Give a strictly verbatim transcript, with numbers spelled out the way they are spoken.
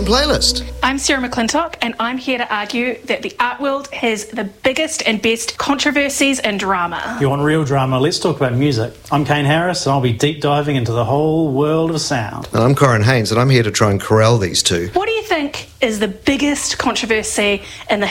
Forgotten Playlist. I'm Sarah McClintock, and I'm here to argue that the art world has the biggest and best controversies and drama. You want real drama? Let's talk about music. I'm Kane Harris, and I'll be deep diving into the whole world of sound. And I'm Corin Haynes, and I'm here to try and corral these two. What do you think is the biggest controversy in the